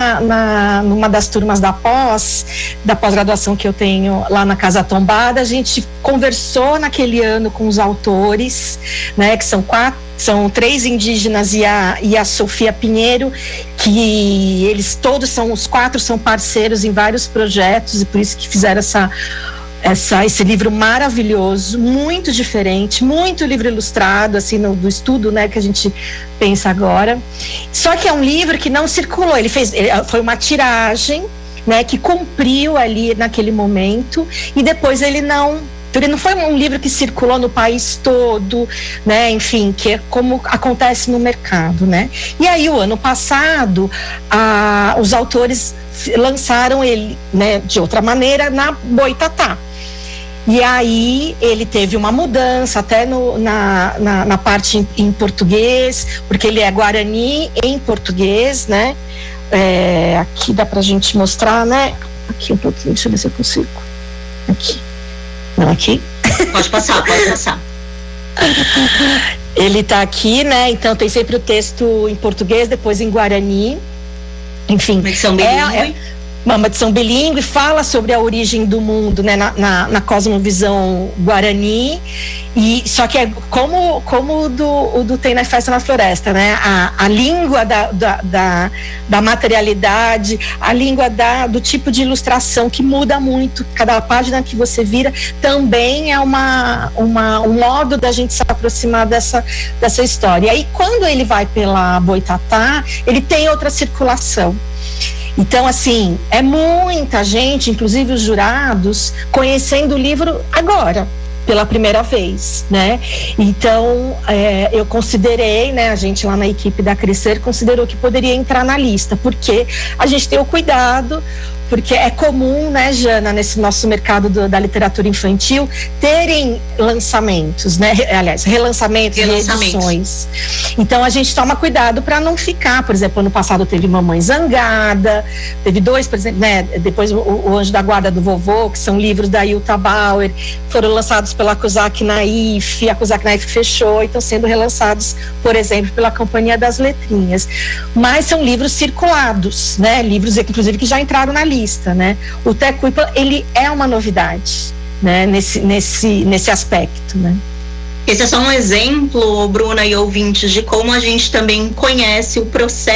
numa das turmas da pós-graduação que eu tenho lá na Casa Tombada, a gente conversou naquele ano com os autores, né, que são 3 indígenas e a Sofia Pinheiro, que eles todos os 4 são parceiros em vários projetos, e por isso que fizeram esse livro maravilhoso, muito diferente, muito livro ilustrado, assim, do estudo, né, que a gente pensa agora. Só que é um livro que não circulou, foi uma tiragem, né, que cumpriu ali naquele momento, e depois ele não foi um livro que circulou no país todo, né, enfim, que é como acontece no mercado, né. E aí, o ano passado, os autores lançaram ele, né, de outra maneira, na Boitatá. E aí ele teve uma mudança até na parte em português, porque ele é Guarani em português, né? Aqui dá pra gente mostrar, né? Aqui um pouquinho, deixa eu ver se eu consigo. Aqui. Não, aqui? Pode passar. Ele tá aqui, né? Então tem sempre o texto em português, depois em Guarani. Enfim. Uma edição bilíngue. Uma edição bilíngue, fala sobre a origem do mundo, né, na cosmovisão Guarani, e só que é como o do Tem na Festa na Floresta, né, a língua da materialidade, a língua do tipo de ilustração que muda muito, cada página que você vira também é um modo da gente se aproximar dessa história. E aí, quando ele vai pela Boitatá, ele tem outra circulação. Então, assim, é muita gente, inclusive os jurados, conhecendo o livro agora, pela primeira vez, né? Então, eu considerei, né, a gente lá na equipe da Crescer considerou que poderia entrar na lista, porque a gente tem o cuidado, porque é comum, né, Jana, nesse nosso mercado da literatura infantil, terem lançamentos, né? Aliás, relançamentos, reedições. Então, a gente toma cuidado para não ficar, por exemplo, ano passado teve Mamãe Zangada, teve 2, por exemplo, né? Depois o Anjo da Guarda do Vovô, que são livros da Ilta Bauer, foram lançados pela Cusack Naif, a Cusack Naif fechou e estão sendo relançados, por exemplo, pela Companhia das Letrinhas. Mas são livros circulados, né? Livros, inclusive, que já entraram na lista. Né? O Tecuipa, ele é uma novidade, né? nesse aspecto, né? Esse é só um exemplo, Bruna e ouvintes, de como a gente também conhece o processo